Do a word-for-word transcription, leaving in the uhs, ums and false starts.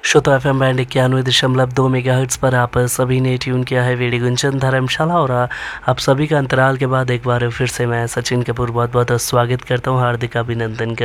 श्रोता F M band इक्यानवे दशमलव दो मेगा हर्ट्स पर आप सभी ने ट्यून किया है वेडी गुंजन धर्मशाला। और आप सभी का अंतराल के बाद एक बार फिर से मैं सचिन कपूर बहुत बहुत स्वागत करता हूँ, हार्दिक अभिनंदन कर